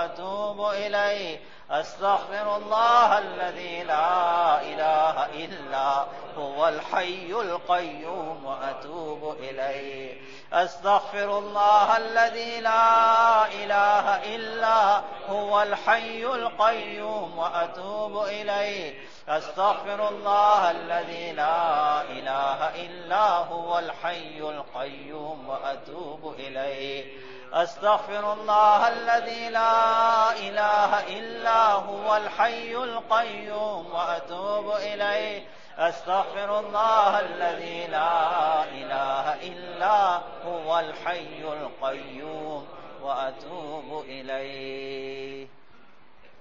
وأتوب إليه. أستغفر الله الذي لا إله إلا هو الحي القيوم وأتوب إليه. أستغفر الله الذي لا إله إلا هو الحي القيوم وأتوب إليه. أستغفر الله الذي لا إله إلا هو الحي القيوم وأتوب إليه. أستغفر الله الذي لا إله إلا هو الحي القيوم وأتوب إليه. أستغفر الله الذي لا إله إلا هو الحي القيوم وأتوب إليه.